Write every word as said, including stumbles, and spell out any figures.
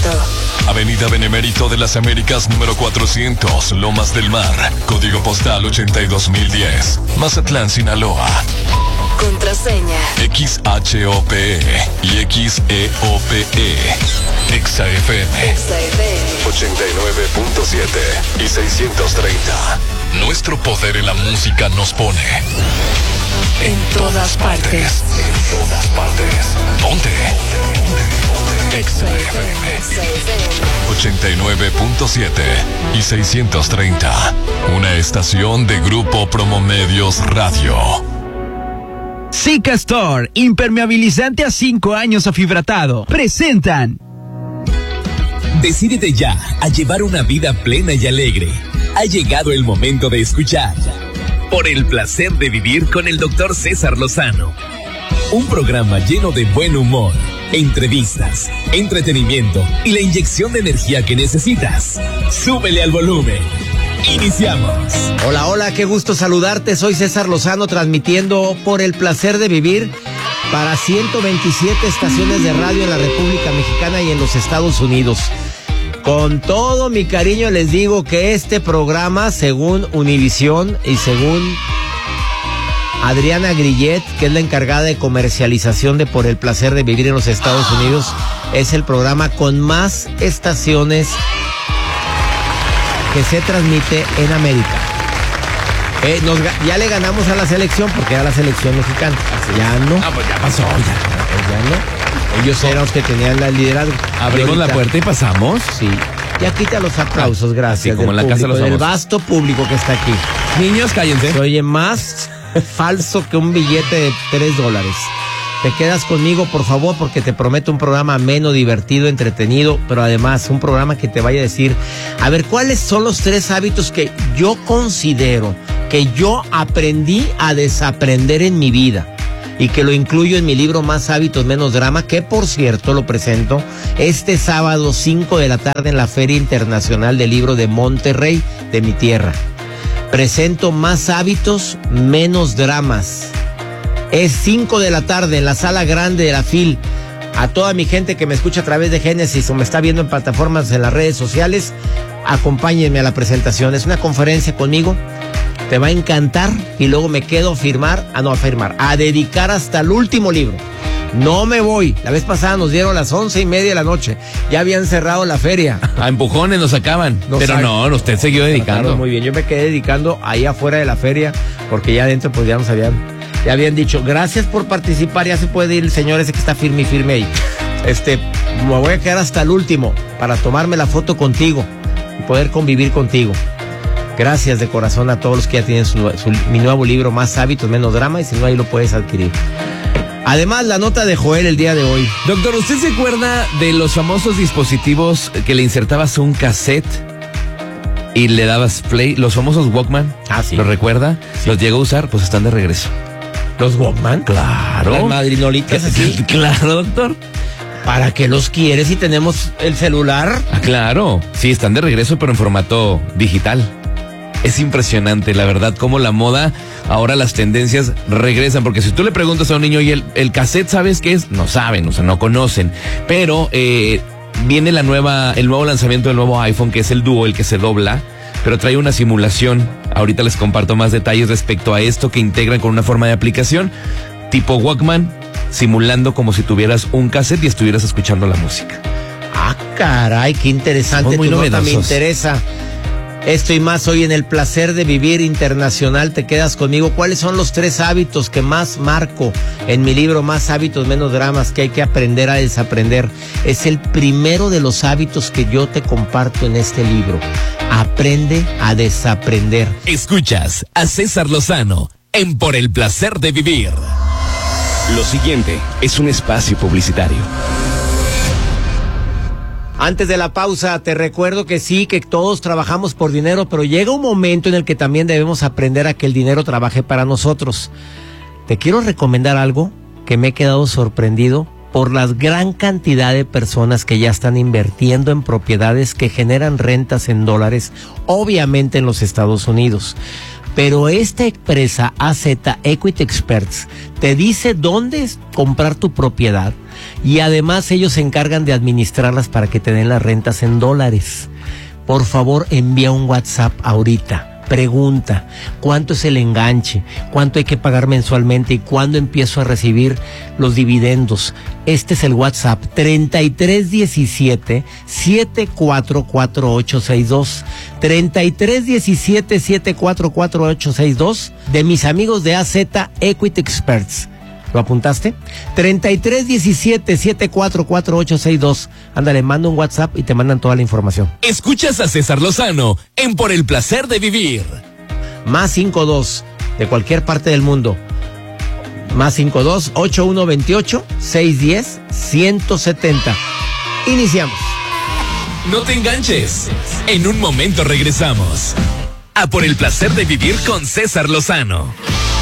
Guanajuato. Avenida Benemérito de las Américas número cuatrocientos, Lomas del Mar, código postal ochenta y dos mil diez, Mazatlán, Sinaloa. Contraseña X H O P E y X E O P E. Exa F M Exa F M ochenta y nueve punto siete y seiscientos treinta. Nuestro poder en la música nos pone en todas partes. En todas partes. Ponte. Exa F M ochenta y nueve punto siete y seiscientos treinta. Una estación de Grupo Promomedios Radio. Zika Store, impermeabilizante a cinco años afibratado, presentan. Decídete ya a llevar una vida plena y alegre. Ha llegado el momento de escuchar Por el placer de vivir con el doctor César Lozano. Un programa lleno de buen humor, entrevistas, entretenimiento y la inyección de energía que necesitas. Súbele al volumen. Iniciamos. Hola, hola, qué gusto saludarte. Soy César Lozano, transmitiendo Por el placer de vivir para ciento veintisiete estaciones de radio en la República Mexicana y en los Estados Unidos. Con todo mi cariño les digo que este programa, según Univisión y según Adriana Grillet, que es la encargada de comercialización de Por el placer de vivir en los Estados Unidos, es el programa con más estaciones que se transmite en América. Eh, nos, ya le ganamos a la selección, porque era la selección mexicana. Ya no. Ah, pues ya pasó, ya. Ya no. Ellos eran los que tenían el liderazgo. Abrimos ahorita, la puerta y pasamos. Sí. Ya quita los aplausos, gracias. Sí, como del en la casa de los del famosos. vasto público que está aquí. Niños, cállense. Se oye más falso que un billete de tres dólares. Te quedas conmigo, por favor, porque te prometo un programa ameno, divertido, entretenido, pero además un programa que te vaya a decir, a ver, ¿cuáles son los tres hábitos que yo considero que yo aprendí a desaprender en mi vida? Y que lo incluyo en mi libro Más hábitos, menos drama, que por cierto lo presento este sábado cinco de la tarde en la Feria Internacional del Libro de Monterrey, de mi tierra. Presento Más hábitos, menos dramas. Es cinco de la tarde en la sala grande de la F I L. A toda mi gente que me escucha a través de Génesis o me está viendo en plataformas en las redes sociales, acompáñenme a la presentación. Es una conferencia conmigo. Te va a encantar y luego me quedo a firmar, a no a firmar, a dedicar hasta el último libro. No me voy. La vez pasada nos dieron las once y media de la noche. Ya habían cerrado la feria. A empujones nos sacaban. Nos pero sac- no, usted siguió dedicando. Muy bien, yo me quedé dedicando ahí afuera de la feria, porque ya adentro pues ya nos habían, ya habían dicho, gracias por participar, ya se puede ir el señor ese que está firme y firme ahí. Este, me voy a quedar hasta el último para tomarme la foto contigo y poder convivir contigo. Gracias de corazón a todos los que ya tienen su, su, mi nuevo libro, Más hábitos, menos drama, y si no, ahí lo puedes adquirir. Además, la nota de Joel el día de hoy. Doctor, ¿usted se acuerda de los famosos dispositivos que le insertabas un cassette y le dabas play? Los famosos Walkman. Ah, sí. ¿Lo recuerda? Sí. ¿Los llegó a usar? Pues están de regreso. ¿Los Walkman? Claro. Las madrinolitas así. Claro, doctor. ¿Para qué los quieres si tenemos el celular? Ah, claro. Sí, están de regreso, pero en formato digital. Es impresionante, la verdad, cómo la moda, ahora las tendencias regresan, porque si tú le preguntas a un niño, ¿y el, el cassette sabes qué es? No saben, o sea, no conocen, pero eh, viene la nueva, el nuevo lanzamiento del nuevo iPhone, que es el Duo, el que se dobla, pero trae una simulación. Ahorita les comparto más detalles respecto a esto, que integran con una forma de aplicación tipo Walkman, simulando como si tuvieras un cassette y estuvieras escuchando la música. Ah, caray, qué interesante. Somos muy tu nota me novedosos. interesa. Esto y más hoy en el placer de vivir internacional. Te quedas conmigo. ¿Cuáles son los tres hábitos que más marco en mi libro Más hábitos, menos dramas, que hay que aprender a desaprender? Es el primero de los hábitos que yo te comparto en este libro. Aprende a desaprender. Escuchas a César Lozano en Por el placer de vivir. Lo siguiente es un espacio publicitario. Antes de la pausa, te recuerdo que sí, que todos trabajamos por dinero, pero llega un momento en el que también debemos aprender a que el dinero trabaje para nosotros. Te quiero recomendar algo que me he quedado sorprendido por la gran cantidad de personas que ya están invirtiendo en propiedades que generan rentas en dólares, obviamente en los Estados Unidos. Pero esta empresa A Z Equity Experts te dice dónde comprar tu propiedad, Y además ellos se encargan de administrarlas para que te den las rentas en dólares. Por favor, envía un WhatsApp ahorita. Pregunta, ¿cuánto es el enganche? ¿Cuánto hay que pagar mensualmente? ¿Y cuándo empiezo a recibir los dividendos? Este es el WhatsApp, treinta y tres diecisiete, setenta y cuatro cuarenta y ocho sesenta y dos. treinta y tres diecisiete, setenta y cuatro cuarenta y ocho sesenta y dos de mis amigos de A Z Equity Experts. ¿Lo apuntaste? treinta y tres diecisiete, setenta y cuatro cuarenta y ocho sesenta y dos. Ándale, manda un WhatsApp y te mandan toda la información. Escuchas a César Lozano en Por el Placer de Vivir. Más cincuenta y dos de cualquier parte del mundo. Más cincuenta y dos, ochenta y uno veintiocho, seiscientos diez, ciento setenta. Iniciamos. No te enganches. En un momento regresamos a Por el Placer de Vivir con César Lozano.